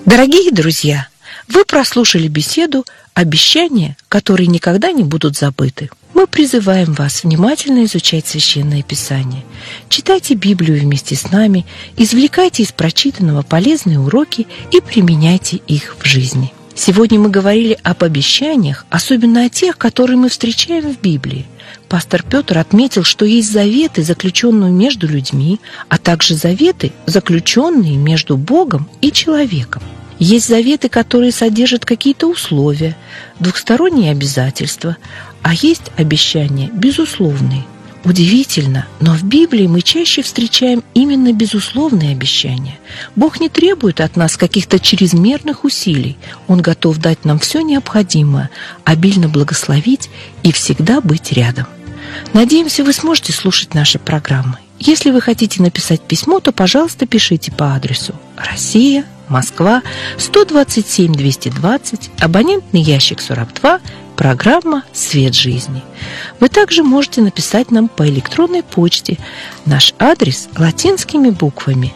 Дорогие друзья, вы прослушали беседу «Обещания, которые никогда не будут забыты». Мы призываем вас внимательно изучать Священное Писание. Читайте Библию вместе с нами, извлекайте из прочитанного полезные уроки и применяйте их в жизни. Сегодня мы говорили об обещаниях, особенно о тех, которые мы встречаем в Библии. Пастор Петр отметил, что есть заветы, заключенные между людьми, а также заветы, заключенные между Богом и человеком. Есть заветы, которые содержат какие-то условия, двухсторонние обязательства, а есть обещания безусловные. Удивительно, но в Библии мы чаще встречаем именно безусловные обещания. Бог не требует от нас каких-то чрезмерных усилий. Он готов дать нам все необходимое, обильно благословить и всегда быть рядом. Надеемся, вы сможете слушать наши программы. Если вы хотите написать письмо, то, пожалуйста, пишите по адресу Россия, Москва, 127 220, абонентный ящик 42, программа «Свет жизни». Вы также можете написать нам по электронной почте. Наш адрес латинскими буквами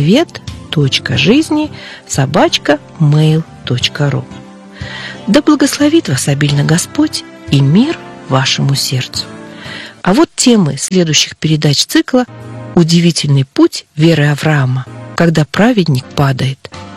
свет.жизни@mail.ru. Да благословит вас обильно Господь и мир вашему сердцу. А вот темы следующих передач цикла «Удивительный путь веры Авраама», когда праведник падает,